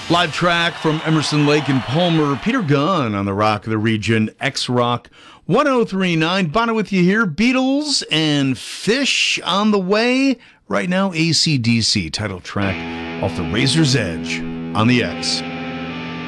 Live track from Emerson, Lake and Palmer. Peter Gunn on the Rock of the Region, X-Rock 1039. Bono with you here. Beatles and Fish on the way. Right now, AC/DC, title track off the Razor's Edge on the X.